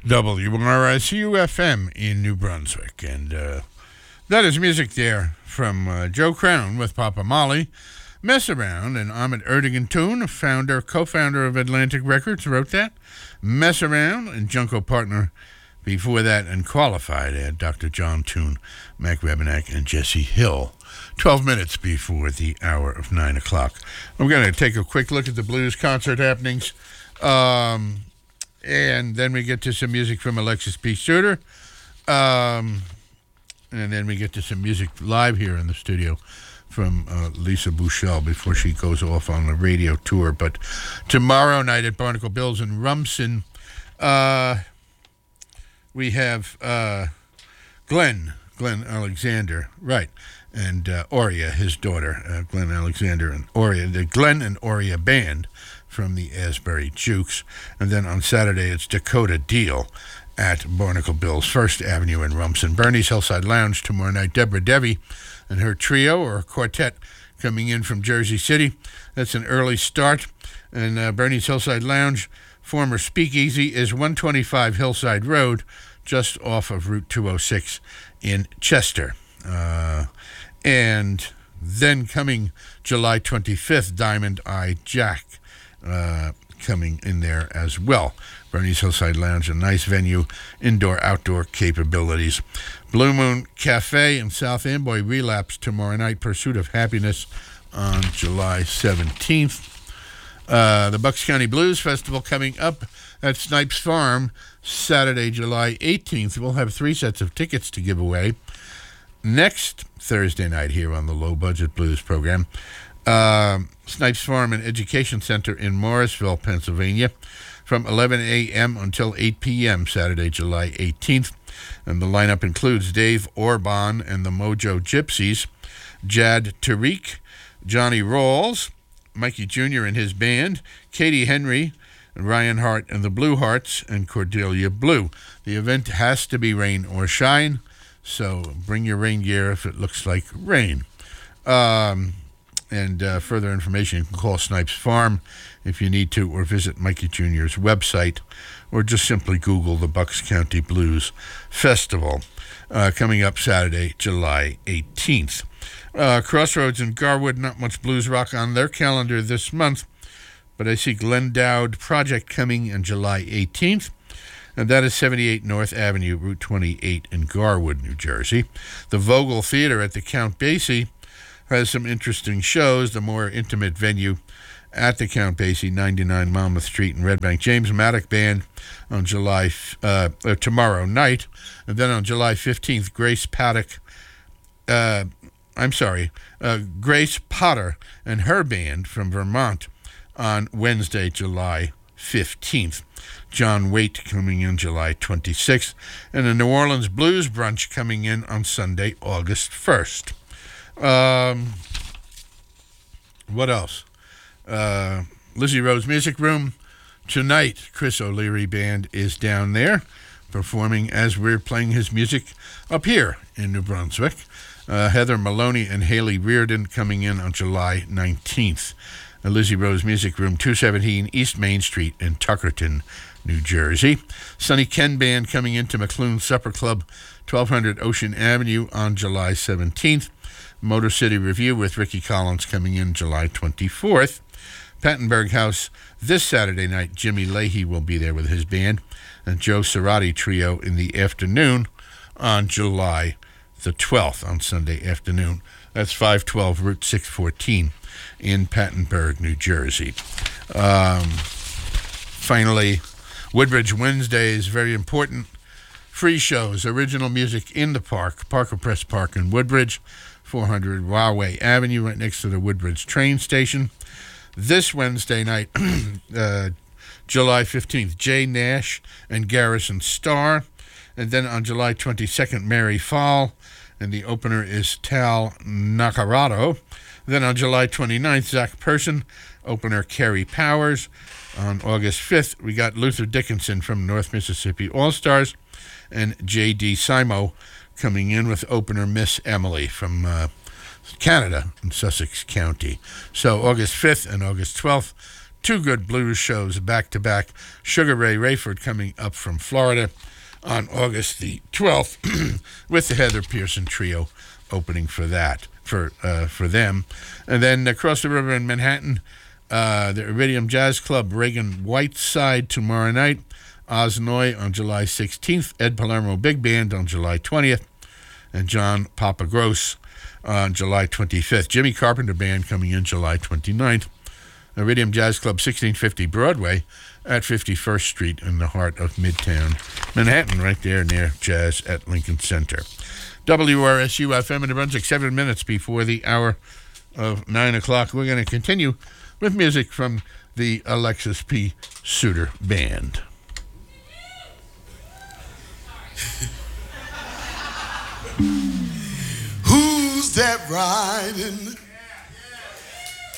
WRSU-FM in New Brunswick. And that is music there from Joe Crown with Papa Molly. Mess Around, an Ahmet Ertegun tune, co-founder of Atlantic Records, wrote that. Mess Around, and Junko partner before that, and Qualified at Dr. John Toon, Mac Rebenak, and Jesse Hill. 12 minutes before the hour of 9 o'clock. I'm going to take a quick look at the blues concert happenings. And then we get to some music from Alexis P. Suter. And then we get to some music live here in the studio from Lisa Bouchel before she goes off on the radio tour. But tomorrow night at Barnacle Bills in Rumson, we have Glenn Alexander, right, and Aurea, his daughter, Glenn Alexander and Aurea, the Glenn and Aurea Band from the Asbury Jukes. And then on Saturday, it's Dakota Deal at Barnacle Bills, 1st Avenue in Rumson. Bernie's Hillside Lounge tomorrow night, Deborah Devi and her trio or quartet coming in from Jersey City. That's an early start. And Bernie's Hillside Lounge, former Speakeasy, is 125 Hillside Road, just off of Route 206 in Chester. And then coming July 25th, Diamond Eye Jack coming in there as well. Bernie's Hillside Lounge, a nice venue, indoor-outdoor capabilities. Blue Moon Cafe in South Amboy, Relapse tomorrow night, Pursuit of Happiness on July 17th. The Bucks County Blues Festival coming up at Snipes Farm, Saturday, July 18th. We'll have 3 sets of tickets to give away next Thursday night here on the Low Budget Blues program. Snipes Farm and Education Center in Morrisville, Pennsylvania, from 11 a.m. until 8 p.m. Saturday, July 18th. And the lineup includes Dave Orban and the Mojo Gypsies, Jad Tariq, Johnny Rawls, Mikey Jr. and his band, Katie Henry, and Ryan Hart and the Blue Hearts, and Cordelia Blue. The event has to be rain or shine, so bring your rain gear if it looks like rain. And further information, you can call Snipes Farm if you need to, or visit Mikey Jr.'s website, or just simply Google the Bucks County Blues Festival, coming up Saturday, July 18th. Crossroads in Garwood, not much blues rock on their calendar this month, but I see Glen Dowd Project coming on July 18th, and that is 78 North Avenue, Route 28 in Garwood, New Jersey. The Vogel Theater at the Count Basie has some interesting shows. The more intimate venue at the Count Basie, 99 Monmouth Street in Red Bank. James Maddock Band on tomorrow night. And then on July 15th, Grace Potter and her band from Vermont on Wednesday, July 15th. John Waite coming in July 26th. And the New Orleans Blues Brunch coming in on Sunday, August 1st. What else? Lizzie Rose Music Room. Tonight, Chris O'Leary Band is down there performing as we're playing his music up here in New Brunswick. Heather Maloney and Haley Reardon coming in on July 19th. Lizzie Rose Music Room, 217 East Main Street in Tuckerton, New Jersey. Sonny Ken Band coming into McClune Supper Club, 1200 Ocean Avenue on July 17th. Motor City Review with Ricky Collins coming in July 24th. Pattenberg House this Saturday night. Jimmy Leahy will be there with his band. And Joe Cerati Trio in the afternoon on July the 12th, on Sunday afternoon. That's 512 Route 614 in Pattenberg, New Jersey. Finally, Woodbridge Wednesday is very important. Free shows, original music in the park, Parker Press Park in Woodbridge, 400 Rahway Avenue, right next to the Woodbridge train station. This Wednesday night, July 15th, Jay Nash and Garrison Starr. And then on July 22nd, Mary Fall, and the opener is Tal Nacarado. Then on July 29th, Zach Person, opener Kerry Powers. On August 5th, we got Luther Dickinson from North Mississippi All-Stars, and J.D. Simo coming in with opener Miss Emily from Canada in Sussex County. So August 5th and August 12th, two good blues shows back-to-back. Sugar Ray Rayford coming up from Florida on August the 12th with the Heather Pearson Trio opening for that, for them. And then across the river in Manhattan, the Iridium Jazz Club, Reagan Whiteside tomorrow night. Osnoy on July 16th. Ed Palermo Big Band on July 20th. And John Papa Gross on July 25th. Jimmy Carpenter Band coming in July 29th. Iridium Jazz Club, 1650 Broadway at 51st Street in the heart of Midtown Manhattan, right there near Jazz at Lincoln Center. WRSU-FM in New Brunswick, 7 minutes before the hour of 9 o'clock. We're going to continue with music from the Alexis P. Suter Band. Who's that riding